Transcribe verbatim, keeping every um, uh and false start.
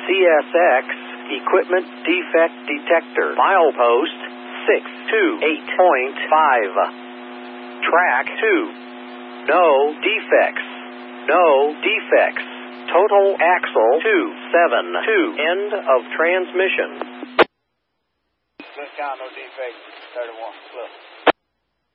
C S X Equipment Defect Detector. Milepost six two eight point five. Track two. No defects. No defects. Total axle two seven two. End of transmission. Let's count no defects. thirty-one. Look.